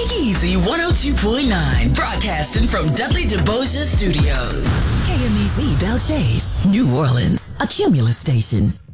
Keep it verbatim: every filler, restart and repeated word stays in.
Speak Easy one oh two point nine, broadcasting from Dudley DeBoja Studios. K M E Z Belle Chase, New Orleans, a Cumulus station.